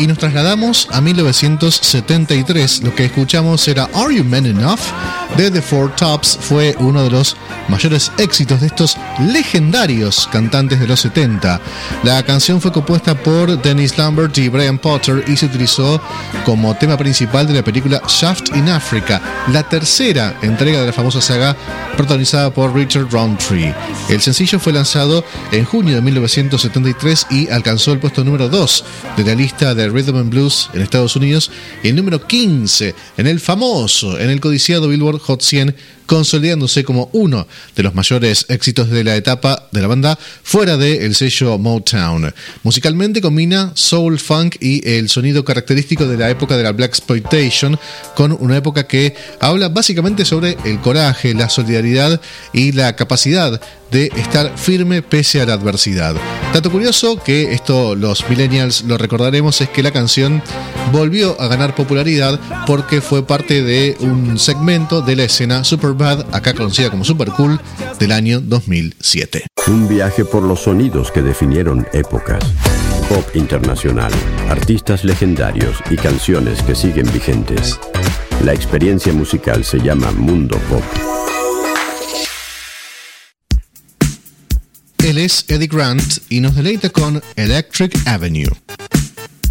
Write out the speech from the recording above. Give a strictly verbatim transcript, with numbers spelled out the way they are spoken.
y nos trasladamos a mil novecientos setenta y tres. Lo que escuchamos era Are You Man Enough de The Four Tops. Fue uno de los mayores éxitos de estos legendarios cantantes de los setenta. La canción fue compuesta por Dennis Lambert y Brian Potter y se utilizó como tema principal de la película Shaft in Africa, la tercera entrega de la famosa saga protagonizada por Richard Roundtree. El sencillo fue lanzado en junio de mil novecientos setenta y tres y alcanzó el puesto número dos de la lista de Rhythm and Blues en Estados Unidos y el número quince en el famoso, en el codiciado Billboard Hot cien, consolidándose como uno de los mayores éxitos de la etapa de la banda fuera del sello Motown. Musicalmente combina soul, funk y el sonido característico de la época de la Blaxploitation, con una época que habla básicamente sobre el coraje, la solidaridad y la capacidad de estar firme pese a la adversidad. Dato curioso, que esto los millennials lo recordaremos, es que la canción volvió a ganar popularidad porque fue parte de un segmento de la escena Superbad, acá conocida como Super Cool, del año dos mil siete. Un viaje por los sonidos que definieron épocas. Pop internacional, artistas legendarios y canciones que siguen vigentes. La experiencia musical se llama Mundo Pop. Él es Eddie Grant y nos deleita con Electric Avenue.